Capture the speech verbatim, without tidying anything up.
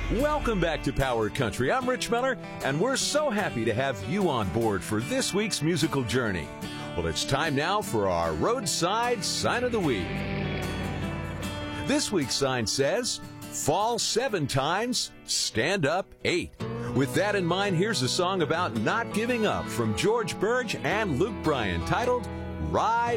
Welcome back to Power Country. I'm Rich Miller, and we're so happy to have you on board for this week's musical journey. Well, it's time now for our roadside sign of the week. This week's sign says, fall seven times, stand up eight. With that in mind, here's a song about not giving up from George Burge and Luke Bryan titled Ride